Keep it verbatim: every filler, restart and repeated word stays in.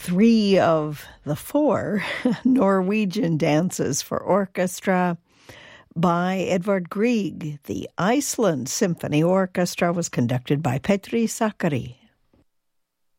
three of the four Norwegian dances for orchestra by Edvard Grieg. The Iceland Symphony Orchestra was conducted by Petri Sakari,